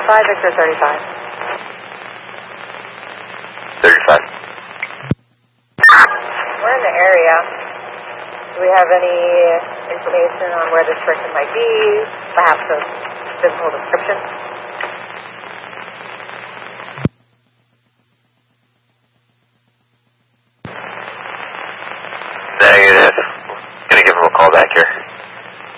5 Victor 35. 35. We're in the area. Do we have any information on where this person might be? Perhaps a physical description? Negative. Gonna give him a call back here.